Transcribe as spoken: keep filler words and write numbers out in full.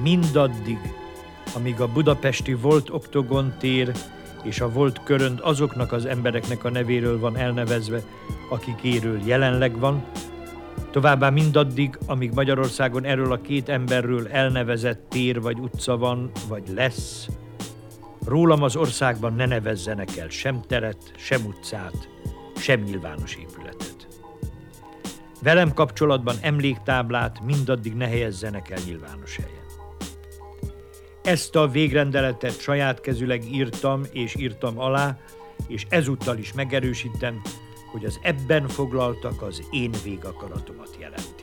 mindaddig, amíg a budapesti Volt Oktogon tér és a Volt Körönd azoknak az embereknek a nevéről van elnevezve, akikéről jelenleg van, továbbá mindaddig, amíg Magyarországon erről a két emberről elnevezett tér vagy utca van, vagy lesz, rólam az országban ne nevezzenek el sem teret, sem utcát, sem nyilvános épületet. Velem kapcsolatban emléktáblát mindaddig ne helyezzenek el nyilvános helyen. Ezt a végrendeletet saját kezüleg írtam és írtam alá, és ezúttal is megerősítem, hogy az ebben foglaltak az én végakaratomat jelent.